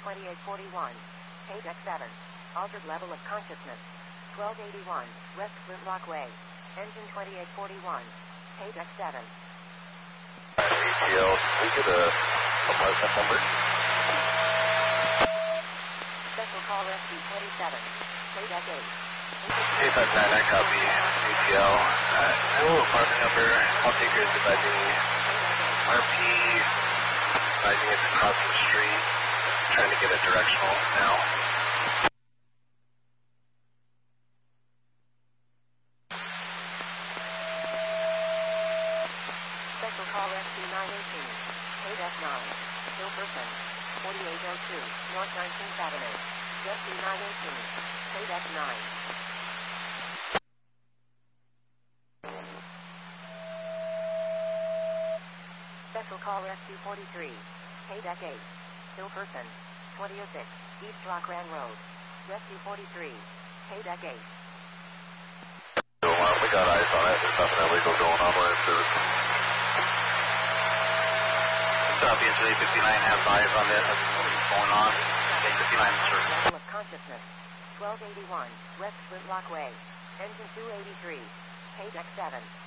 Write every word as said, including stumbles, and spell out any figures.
twenty-eight forty-one. Paydeck seven. Altered level of consciousness. twelve eighty-one. West Flintlock Way. Engine twenty-eight forty-one. Paydeck seven. A T L, we get a apartment number. Special call S P twenty-seven. Paydeck eight. eight five nine, I copy. A T L. Uh, no apartment number. All takers advising R P. Advising it's crossing the street. Trying to get a directional now. Special call S P nine eighteen. Paydeck nine. Hilperson. forty-eight oh two. North nineteenth Avenue. S P nine eighteen. Paydeck nine. Special call S P forty-three. Paydeck eight. Hilperson. twenty oh six. East Rock Run Road. Rescue forty-three. Paydeck eight. We got eyes on it. There's nothing illegal going on with it. Southeast eight fifty-nine has eyes on this. What's going on? eight fifty-nine, sir. Level of consciousness. twelve eighty-one. West Flintlock Way. Engine two eighty-three. Paydeck seven.